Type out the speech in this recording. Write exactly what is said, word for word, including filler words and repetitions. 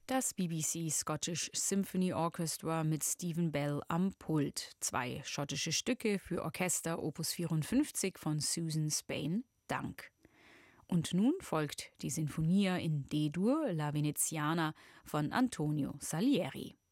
Das B B C Scottish Symphony Orchestra mit Stephen Bell am Pult. Zwei schottische Stücke für Orchester Opus vierundfünfzig von Susan Spain, Dank. Und nun folgt die Sinfonia in D-Dur, La Veneziana von Antonio Salieri.